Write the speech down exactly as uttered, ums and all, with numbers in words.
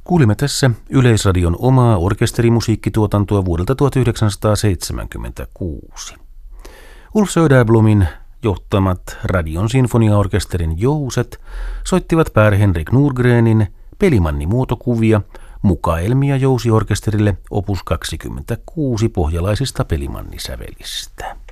Kuulimme tässä Yleisradion omaa orkesterimusiikkituotantoa vuodelta tuhatyhdeksänsataaseitsemänkymmentäkuusi. Ulf Söderblomin johtamat Radion sinfoniaorkesterin jouset soittivat Per-Henrik Nordgrenin Pelimanni-muotokuvia mukaelmia jousiorkesterille opus kaksikymmentäkuusi pohjalaisista Pelimanni-sävelistä.